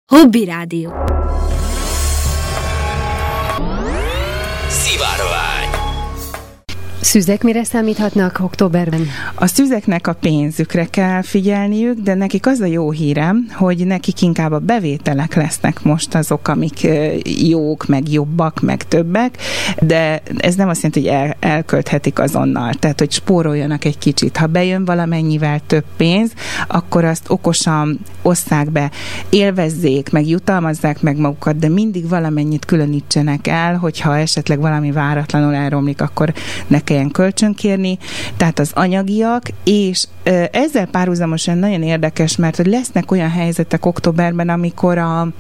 Hobby Rádió. Szivárvány. Szüzek mire számíthatnak októberben? A szüzeknek a pénzükre kell figyelniük, de nekik az a jó hírem, hogy nekik inkább a bevételek lesznek most azok, amik jók, meg jobbak, meg többek, de ez nem azt jelenti, hogy elkölthetik azonnal, tehát hogy spóroljanak egy kicsit. Ha bejön valamennyivel több pénz, akkor azt okosan osszák be, élvezzék, meg jutalmazzák meg magukat, de mindig valamennyit különítsenek el, hogyha esetleg valami váratlanul elromlik, akkor ne kelljen kölcsönkérni, tehát az anyagiak, és ezzel párhuzamosan nagyon érdekes, mert hogy lesznek olyan helyzetek októberben, amikor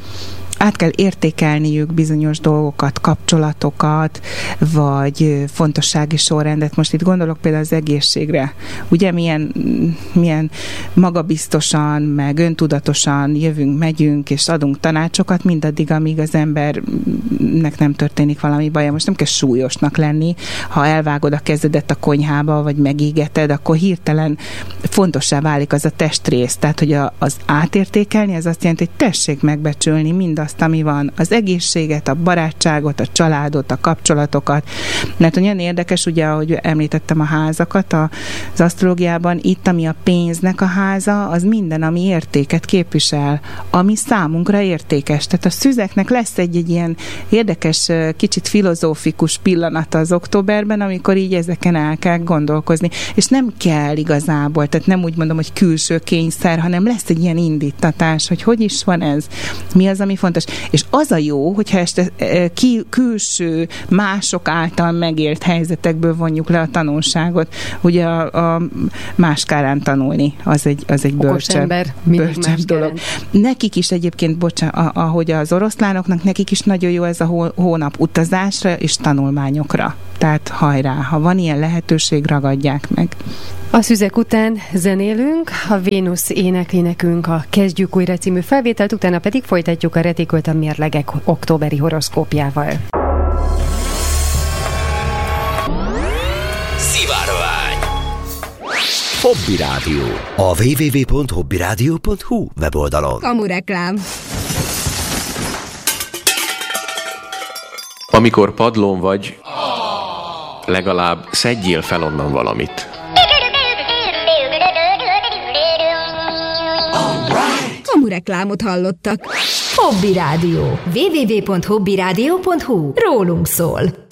át kell értékelniük bizonyos dolgokat, kapcsolatokat, vagy fontossági sorrendet. Most itt gondolok például az egészségre. Ugye milyen magabiztosan, meg öntudatosan jövünk, megyünk, és adunk tanácsokat mindaddig, amíg az embernek nem történik valami baja. Most nem kell súlyosnak lenni. Ha elvágod a kezedet a konyhába, vagy megégeted, akkor hirtelen fontossá válik az a testrész. Tehát, hogy az átértékelni, az azt jelenti, hogy tessék megbecsülni mindazt, ami van, az egészséget, a barátságot, a családot, a kapcsolatokat. Mert olyan érdekes, ugye, ahogy említettem a házakat az asztrológiában, itt, ami a pénznek a háza, az minden, ami értéket képvisel, ami számunkra értékes. Tehát a szüzeknek lesz egy ilyen érdekes, kicsit filozófikus pillanata az októberben, amikor így ezeken el kell gondolkozni. És nem kell igazából, tehát nem úgy mondom, hogy külső kényszer, hanem lesz egy ilyen indítatás, hogy is van ez, mi az, ami fontos. És az a jó, hogyha este külső, mások által megélt helyzetekből vonjuk le a tanulságot. Ugye a máskárán tanulni, az egy bölcsebb dolog. Nekik is egyébként, ahogy az oroszlánoknak, nekik is nagyon jó ez a hónap utazásra és tanulmányokra. Tehát hajrá, ha van ilyen lehetőség, ragadják meg. A szüzek után zenélünk, a Vénusz énekli nekünk a Kezdjük újra című felvételt, utána pedig folytatjuk a Retikült a mérlegek októberi horoszkópjával. Szivárvány. Hobby Rádió. A www.hobbyradio.hu weboldalon. Kamureklám. Amikor padlón vagy, legalább szedjél fel onnan valamit. Kamureklámot hallottak. Hobby Rádió. www.hobbyradio.hu. Rólunk szól.